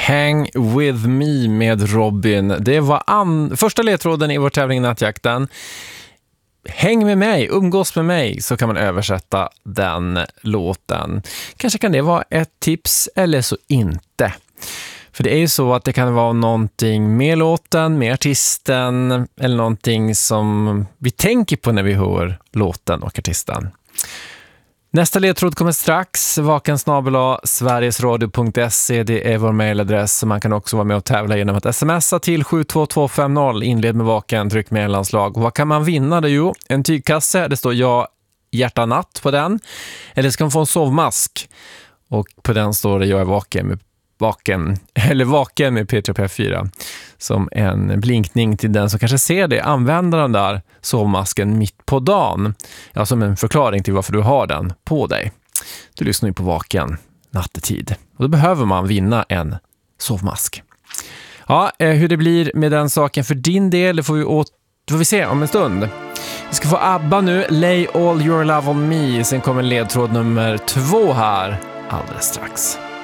Hang with me med Robin. Det var första ledtråden i vår tävling Nattjakten. Häng med mig, umgås med mig, så kan man översätta den låten. Kanske kan det vara ett tips eller så inte. För det är ju så att det kan vara någonting med låten, med artisten eller någonting som vi tänker på när vi hör låten och artisten. Nästa ledtråd kommer strax. vaken@sverigesradio.se. Det är vår mailadress. Man kan också vara med och tävla genom att smsa till 72250. Inled med vaken, tryck mellanslag. Vad kan man vinna då? Jo, en tygkasse. Det står jag hjärta natt på den. Eller ska man få en sovmask. Och på den står det jag är vaken med P3P4 som en blinkning till den som kanske ser det. Använder den där sovmasken mitt på dagen. Ja, som en förklaring till varför du har den på dig. Du lyssnar ju på Vaken nattetid. Och då behöver man vinna en sovmask. Ja, hur det blir med den saken för din del, det får vi se om en stund. Vi ska få ABBA nu. Lay all your love on me. Sen kommer ledtråd nummer 2 här alldeles strax.